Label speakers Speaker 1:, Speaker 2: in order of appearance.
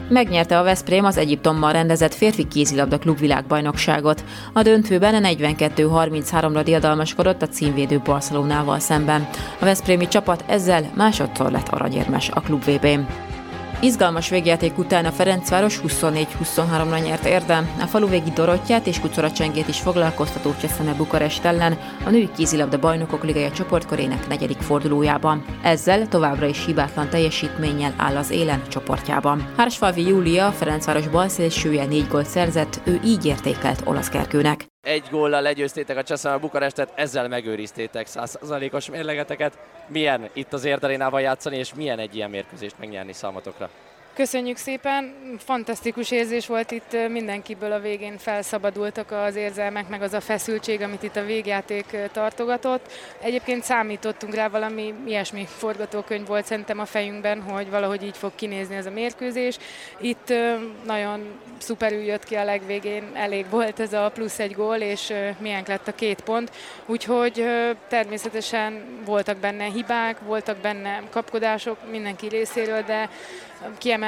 Speaker 1: Megnyerte a Veszprém az Egyiptommal rendezett férfi kézilabda klubvilágbajnokságot. A döntőben 42-33-ra diadalmaskodott a címvédő Barcelonával szemben. A veszprémi csapat ezzel másodszor lett aranyérmes a klub VB-n. Izgalmas végjáték után a Ferencváros 24-23-ra nyert érdem. A faluvégi Dorottyát és Kucora Csengét is foglalkoztató Cseszeme Bukarest ellen a női kézilabda bajnokok ligája csoportkörének 4. fordulójában. Ezzel továbbra is hibátlan teljesítménnyel áll az élen csoportjában. Hársfalvi Júlia, a Ferencváros balszélsője 4 gólt szerzett, ő így értékelt Olasz Kerkőnek.
Speaker 2: 1 góllal legyőztétek a Cseszeme Bukarestet, ezzel megőriztétek 100%-os mérlegeteket. Milyen itt az Érd Arénában játszani, és milyen egy ilyen mérkőzést megnyerni számotokra?
Speaker 3: Köszönjük szépen, fantasztikus érzés volt itt, mindenkiből a végén felszabadultak az érzelmek, meg az a feszültség, amit itt a végjáték tartogatott. Egyébként számítottunk rá, valami ilyesmi forgatókönyv volt szerintem a fejünkben, hogy valahogy így fog kinézni ez a mérkőzés. Itt nagyon szuperül jött ki a legvégén, elég volt ez a plusz 1 gól, és milyen lett a 2 pont. Úgyhogy természetesen voltak benne hibák, voltak benne kapkodások mindenki részéről, de kiemelni